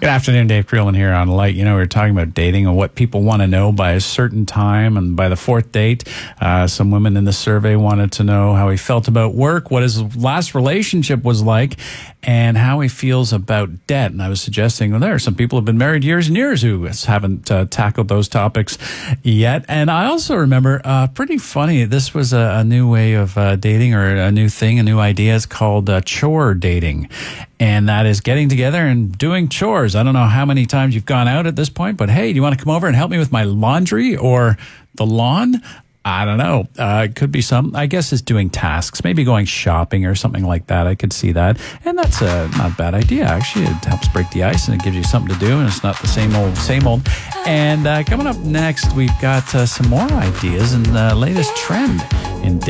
Good afternoon, Dave Creelman here on Light. You know, we were talking about dating and what people want to know by a certain time, and by the fourth date, some women in the survey wanted to know how he felt about work, what his last relationship was like, and how he feels about debt. And I was suggesting, well, there are some people who have been married years and years who haven't tackled those topics yet. And I also remember, pretty funny, this was a new way of dating, or a new thing, a new idea. It's called chore dating. And that is getting together and doing chores. I don't know how many times you've gone out at this point, but hey, do you want to come over and help me with my laundry or the lawn? I don't know. It could be some, I guess, is doing tasks, maybe going shopping or something like that. I could see that. And that's not a bad idea, actually. It helps break the ice and it gives you something to do, and it's not the same old. And coming up next, we've got some more ideas and the latest trend in dating.